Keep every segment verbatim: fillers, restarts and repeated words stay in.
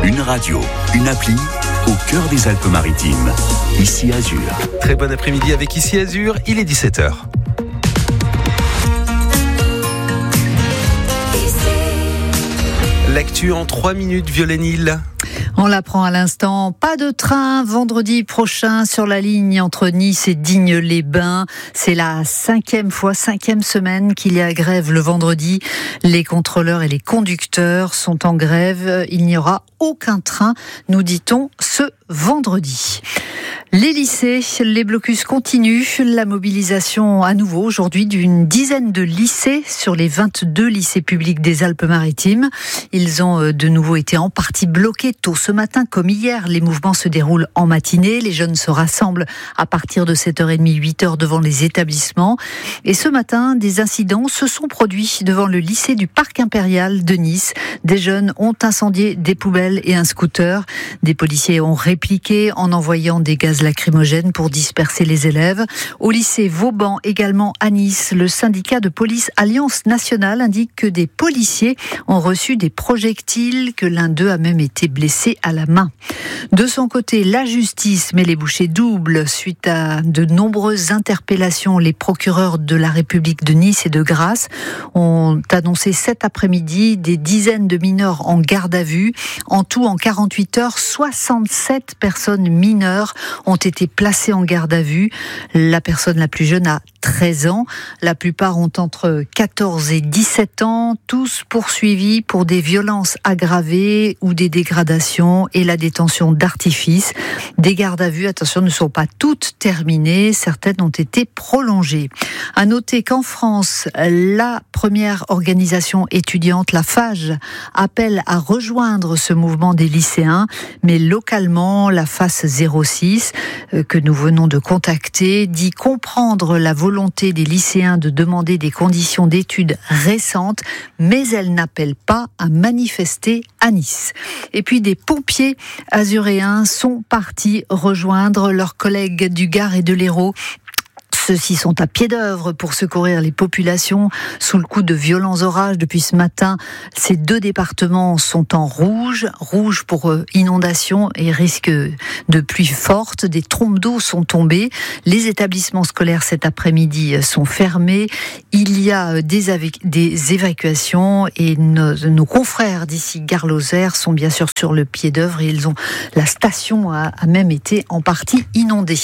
Une radio, une appli, au cœur des Alpes-Maritimes. Ici Azur. Très bon après-midi avec Ici Azur, il est dix-sept heures. L'actu en trois minutes, Violaine-Hill. On l'apprend à l'instant, pas de train vendredi prochain sur la ligne entre Nice et Digne-les-Bains. C'est la cinquième fois, cinquième semaine qu'il y a grève le vendredi. Les contrôleurs et les conducteurs sont en grève. Il n'y aura aucun train, nous dit-on, ce vendredi. Les lycées, les blocus continuent. La mobilisation à nouveau aujourd'hui d'une dizaine de lycées sur les vingt-deux lycées publics des Alpes-Maritimes. Ils ont de nouveau été en partie bloqués tôt ce matin comme hier. Les mouvements se déroulent en matinée. Les jeunes se rassemblent à partir de sept heures trente, huit heures devant les établissements. Et ce matin, des incidents se sont produits devant le lycée du Parc Impérial de Nice. Des jeunes ont incendié des poubelles et un scooter. Des policiers ont répliqué en envoyant des gaz lacrymogènes pour disperser les élèves. Au lycée Vauban, également à Nice, le syndicat de police Alliance Nationale indique que des policiers ont reçu des projectiles, que l'un d'eux a même été blessé à la main. De son côté, la justice met les bouchées doubles suite à de nombreuses interpellations. Les procureurs de la République de Nice et de Grasse ont annoncé cet après-midi des dizaines de mineurs en garde à vue. En tout, en quarante-huit heures, soixante-sept personnes mineures ont été placées en garde à vue. La personne la plus jeune a treize ans. La plupart ont entre quatorze et dix-sept ans, tous poursuivis pour des violences aggravées ou des dégradations et la détention d'artifice. Des gardes à vue, attention, ne sont pas toutes terminées. Certaines ont été prolongées. À noter qu'en France, la première organisation étudiante, la FAGE, appelle à rejoindre ce mouvement des lycéens. Mais localement, la FACE zéro six, que nous venons de contacter, dit comprendre la volonté des lycéens de demander des conditions d'études récentes, mais elle n'appelle pas à manifester à Nice. Et puis des pompiers azuréens sont partis rejoindre leurs collègues du Gard et de l'Hérault. Ceux-ci sont à pied d'œuvre pour secourir les populations sous le coup de violents orages. Depuis ce matin, ces deux départements sont en rouge. Rouge pour inondation et risque de pluie forte. Des trompes d'eau sont tombées. Les établissements scolaires cet après-midi sont fermés. Il y a des, av- des évacuations et nos, nos confrères d'ici Gare-Lozère sont bien sûr sur le pied d'œuvre. Et ils ont, la station a, a même été en partie inondée.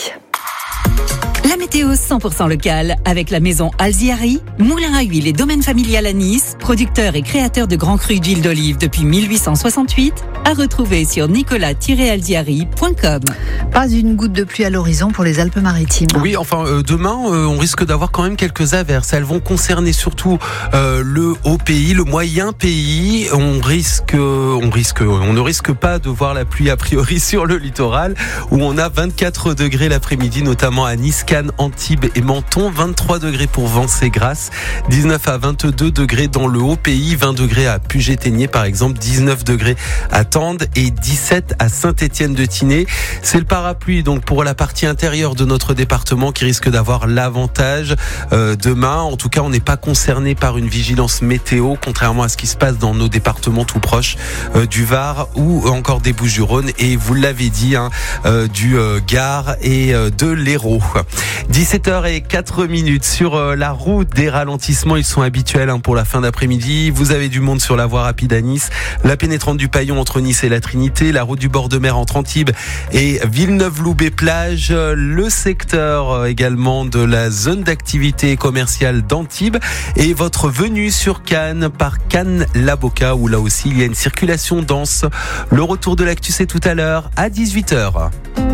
La météo cent pour cent locale avec la maison Alziari, moulin à huile et domaine familial à Nice, producteur et créateur de grands crus d'huile d'olive depuis mille huit cent soixante-huit, à retrouver sur nicolas tiret alziari point com. Pas une goutte de pluie à l'horizon pour les Alpes-Maritimes. Oui, enfin euh, demain, euh, on risque d'avoir quand même quelques averses. Elles vont concerner surtout euh, le haut pays, le moyen pays. On risque, euh, on risque, on ne risque pas de voir la pluie a priori sur le littoral où on a vingt-quatre degrés l'après-midi, notamment à Nice, Cannes, Antibes et Menton. vingt-trois degrés pour Vence et Grasse, dix-neuf à vingt-deux degrés dans le haut pays, vingt degrés à Puget-Théniers par exemple, dix-neuf degrés à Tende et dix-sept à Saint-Étienne-de-Tinée. C'est le parapluie donc pour la partie intérieure de notre département qui risque d'avoir l'avantage euh, demain. En tout cas, on n'est pas concerné par une vigilance météo, contrairement à ce qui se passe dans nos départements tout proches euh, du Var ou encore des Bouches-du-Rhône et vous l'avez dit, hein, euh, du euh, Gard et euh, de l'Hérault. dix-sept heures zéro quatre minutes sur euh, la route. Des ralentissements, ils sont habituels hein, pour la fin d'après-midi. Vous avez du monde sur la voie rapide à Nice, la pénétrante du Paillon entre Nice et la Trinité, la route du bord de mer entre Antibes et Villeneuve-Loubet-Plage, le secteur également de la zone d'activité commerciale d'Antibes et votre venue sur Cannes par Cannes-la-Boca où là aussi il y a une circulation dense. Le retour de l'actu c'est tout à l'heure à dix-huit heures.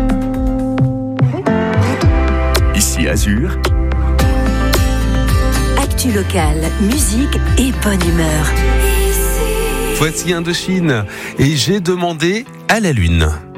Ici Azur. Actu locale, musique et bonne humeur. Voici Indochine et j'ai demandé à la lune.